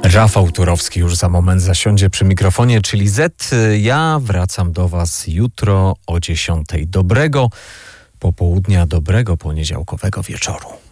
Rafał Turowski już za moment zasiądzie przy mikrofonie, czyli Z. Ja wracam do Was jutro o 10:00. Dobrego popołudnia, dobrego poniedziałkowego wieczoru.